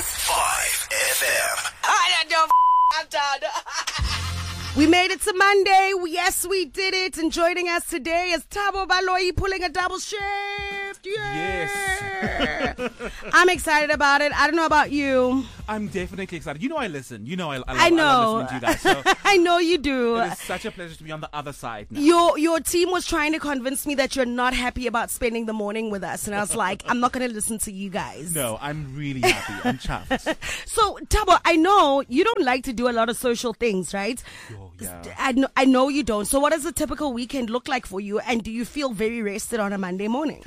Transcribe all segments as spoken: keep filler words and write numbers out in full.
five F M. I don't know. I'm done. We made it to Monday. Yes, we did it. And joining us today is Thabo Baloyi pulling a double shift. Yeah. Yes. I'm excited about it. I don't know about you. I'm definitely excited. You know I listen. You know I, I, love, I know. I love listening to you guys. So I know you do. it is such a pleasure to be on the other side now. Your your team was trying to convince me that you're not happy about spending the morning with us. And I was like, I'm not going to listen to you guys. No, I'm really happy. I'm chuffed. So, Thabo, I know you don't like to do a lot of social things, right? Oh, yeah. I know, I know you don't. So what does a typical weekend look like for you? And do you feel very rested on a Monday morning?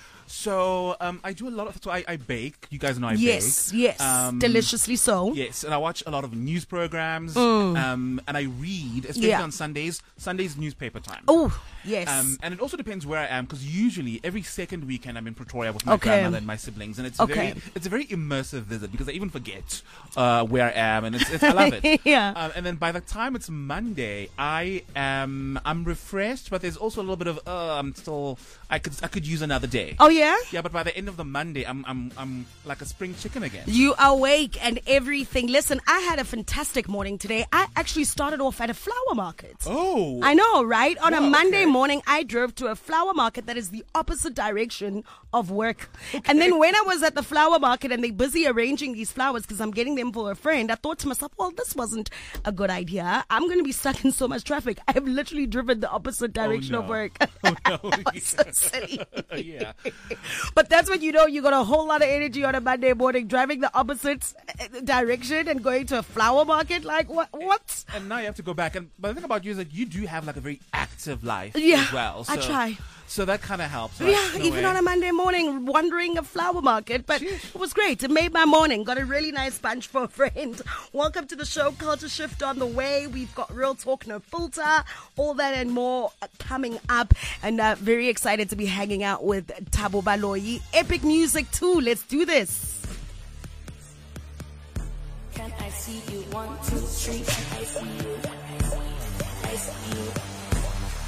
So um, I do a lot of. So I, I bake. You guys know I yes, bake. Yes, yes, um, deliciously so. Yes, and I watch a lot of news programs. Mm. Um, and I read, especially Yeah. on Sundays. Sundays newspaper time. Oh, yes. Um, and it also depends where I am, because usually every second weekend I'm in Pretoria with my Okay. grandmother and my siblings, and it's Okay. very it's a very immersive visit because I even forget uh, where I am, and it's, it's I love it. Yeah. Um, and then by the time it's Monday, I am I'm refreshed, but there's also a little bit of uh, I'm still I could I could use another day. Oh yeah. Yeah, but by the end of the Monday, I'm I'm I'm like a spring chicken again. You awake and everything. Listen, I had a fantastic morning today. I actually started off at a flower market. Oh, I know, right? On a Wow, Monday okay. morning, I drove to a flower market that is the opposite direction of work. And then when I was at the flower market and they're busy arranging these flowers because I'm getting them for a friend, I thought to myself, well, this wasn't a good idea. I'm going to be stuck in so much traffic. I've literally driven the opposite direction no. of work. Oh no! So silly. Yeah. But that's when you know you got a whole lot of energy on a Monday morning, driving the opposite uh, direction and going to a flower market. Like, what? What? And now you have to go back. And but the thing about you is that you do have like a very active life Yeah, as well. I So, try. So that kind of helps. Right? Yeah, In a even way. on a Monday morning, wandering a flower market. But Sheesh. it was great. It made my morning. Got a really nice bunch for a friend. Welcome to the show, Culture Shift on the way. We've got Real Talk, No Filter, all that and more coming up. And uh, very excited to be hanging out with Thabo Baloyi. Epic music too. Let's do this. Can I see you? One, two, three. Can I see you? I see you.